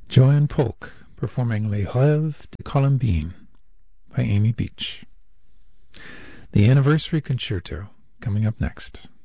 Joanne Polk performing Les Rêves de Colombine by Amy Beach. The Anniversary Concerto coming up next.